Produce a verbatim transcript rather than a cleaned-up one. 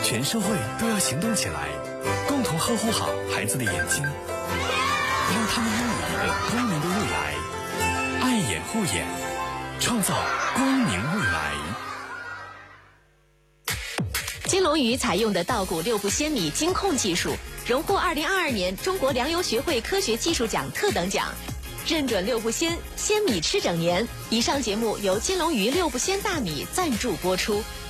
全社会都要行动起来，共同呵护好孩子的眼睛，让他们拥有一个光明的未来。爱眼护眼，创造光明未来。 金龙鱼采用的稻谷六不鲜米精控技术，荣获二零二二年中国粮油学会科学技术奖特等奖，认准六不鲜，鲜米吃整年。以上节目由金龙鱼六不鲜大米赞助播出。